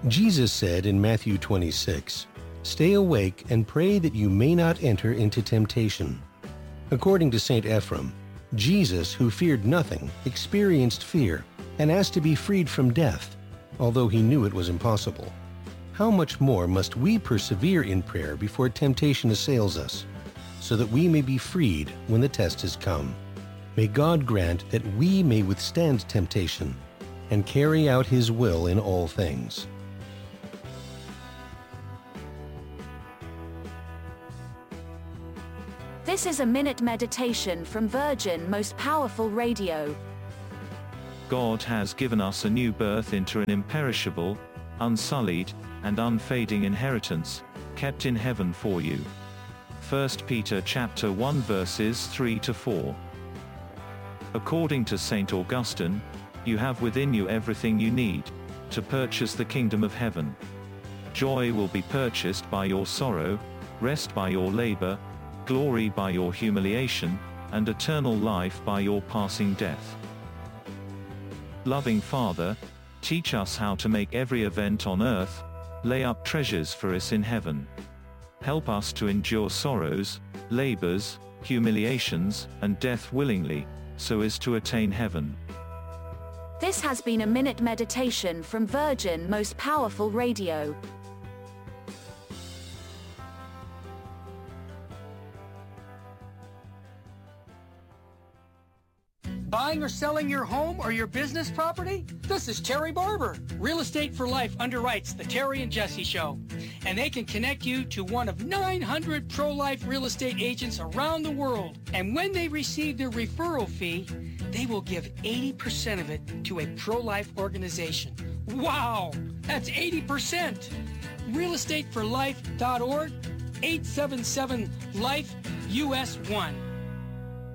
Jesus said in Matthew 26, "Stay awake and pray that you may not enter into temptation." According to St. Ephrem, Jesus, who feared nothing, experienced fear and asked to be freed from death, although he knew it was impossible. How much more must we persevere in prayer before temptation assails us, so that we may be freed when the test has come? May God grant that we may withstand temptation and carry out His will in all things. This is a minute meditation from Virgin Most Powerful Radio. God has given us a new birth into an imperishable, unsullied, and unfading inheritance, kept in heaven for you. 1 Peter chapter 1 verses 3 to 4. According to St. Augustine, you have within you everything you need to purchase the kingdom of heaven. Joy will be purchased by your sorrow, rest by your labor, glory by your humiliation, and eternal life by your passing death. Loving Father, teach us how to make every event on earth lay up treasures for us in heaven. Help us to endure sorrows, labors, humiliations, and death willingly, so as to attain heaven. This has been a minute meditation from Virgin Most Powerful Radio. Buying or selling your home or your business property? This is Terry Barber. Real Estate for Life underwrites the Terry and Jesse Show, and they can connect you to one of 900 pro-life real estate agents around the world. And when they receive their referral fee, they will give 80% of it to a pro-life organization. Wow, that's 80%. realestateforlife.org, 877-LIFE, US 1.